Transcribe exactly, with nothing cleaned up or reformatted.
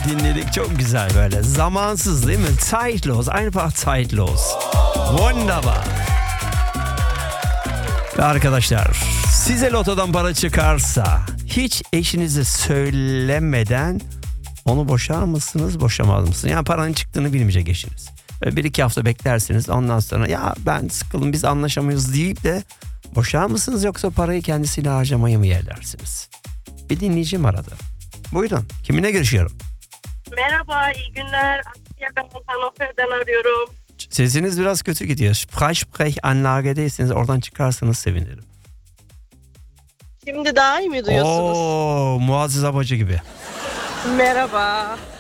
dinledik. Çok güzel böyle. Zamansız değil mi? Zeitlos. Einfach zeitlos. Wunderbar. Ve arkadaşlar, size lotodan para çıkarsa hiç eşinize söylemeden onu boşar mısınız, boşamaz mısınız? Yani paranın çıktığını bilmeyecek eşiniz. Bir iki hafta beklersiniz, ondan sonra ya ben sıkıldım, biz anlaşamıyoruz deyip de boşar mısınız, yoksa parayı kendisiyle harcamayı mı yerlersiniz? Bir dinleyicim aradı. Buyurun, kiminle görüşüyorum? Merhaba, iyi günler. Asya, ben Hannover'den arıyorum. Sesiniz biraz kötü gidiyor. Freisprech-Anlage'deyseniz oradan çıkarsanız sevinirim. Şimdi daha iyi mi duyuyorsunuz? Oo, Muazzez Abacı gibi. Merhaba.